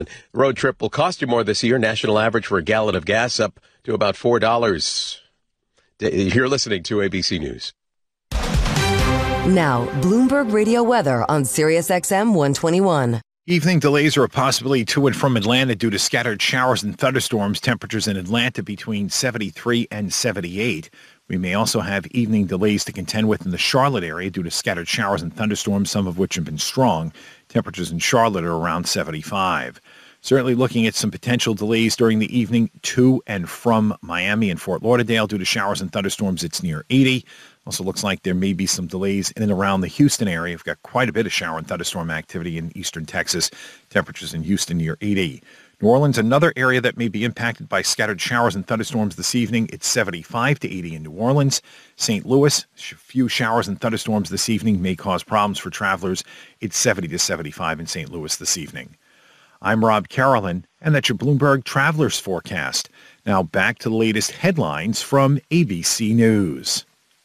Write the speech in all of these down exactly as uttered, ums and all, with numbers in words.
Road trip will cost you more this year. National average for a gallon of gas up to about four dollars. You're listening to A B C News. Now, Bloomberg Radio weather on Sirius X M one twenty-one. Evening delays are a possibility to and from Atlanta due to scattered showers and thunderstorms. Temperatures in Atlanta between seventy-three and seventy-eight. We may also have evening delays to contend with in the Charlotte area due to scattered showers and thunderstorms, some of which have been strong. Temperatures in Charlotte are around seventy-five. Certainly looking at some potential delays during the evening to and from Miami and Fort Lauderdale due to showers and thunderstorms. It's near eighty. Also looks like there may be some delays in and around the Houston area. We've got quite a bit of shower and thunderstorm activity in eastern Texas. Temperatures in Houston near eighty. New Orleans, another area that may be impacted by scattered showers and thunderstorms this evening. It's seventy-five to eighty in New Orleans. Saint Louis, a few showers and thunderstorms this evening may cause problems for travelers. It's seventy to seventy-five in Saint Louis this evening. I'm Rob Carolyn, and that's your Bloomberg Travelers Forecast. Now back to the latest headlines from A B C News.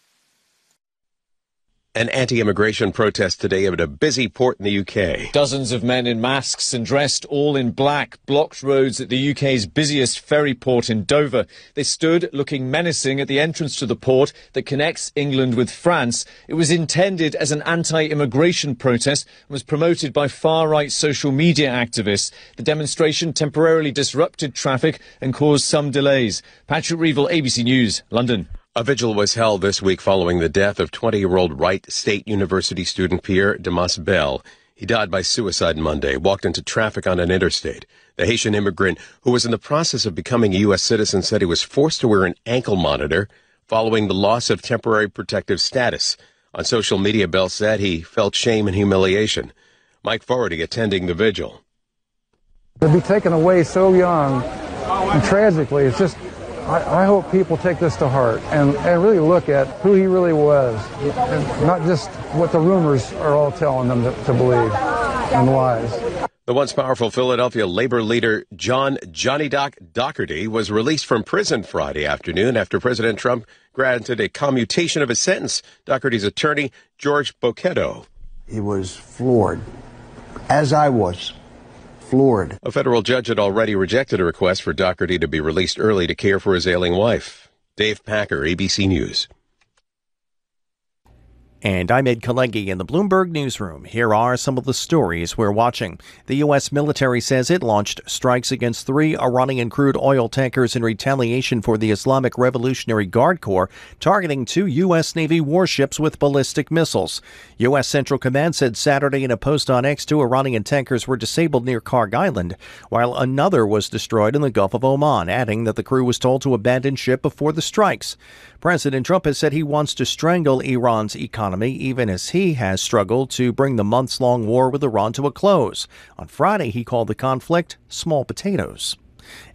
An anti-immigration protest today at a busy port in the U K. Dozens of men in masks and dressed all in black blocked roads at the U K's busiest ferry port in Dover. They stood looking menacing at the entrance to the port that connects England with France. It was intended as an anti-immigration protest and was promoted by far-right social media activists. The demonstration temporarily disrupted traffic and caused some delays. Patrick Reevell, A B C News, London. A vigil was held this week following the death of twenty-year-old Wright State University student Pierre Damas Bell. He died by suicide Monday, walked into traffic on an interstate. The Haitian immigrant, who was in the process of becoming a U S citizen, said he was forced to wear an ankle monitor following the loss of temporary protective status. On social media, Bell said he felt shame and humiliation. Mike Fogarty attending the vigil. To be taken away so young and tragically, it's just... I, I hope people take this to heart and, and really look at who he really was, and not just what the rumors are all telling them to, to believe and lies. The once powerful Philadelphia labor leader John Johnny Doc Doherty was released from prison Friday afternoon after President Trump granted a commutation of his sentence. Doherty's attorney, George Bocchetto. He was floored, as I was. Floored. A federal judge had already rejected a request for Doherty to be released early to care for his ailing wife. Dave Packer, A B C News. And I'm Ed Kalegi in the Bloomberg Newsroom. Here are some of the stories we're watching. The U S military says it launched strikes against three Iranian crude oil tankers in retaliation for the Islamic Revolutionary Guard Corps targeting two U S Navy warships with ballistic missiles. U S Central Command said Saturday in a post on X two Iranian tankers were disabled near Karg Island, while another was destroyed in the Gulf of Oman, adding that the crew was told to abandon ship before the strikes. President Trump has said he wants to strangle Iran's economy, even as he has struggled to bring the months-long war with Iran to a close. On Friday, he called the conflict small potatoes.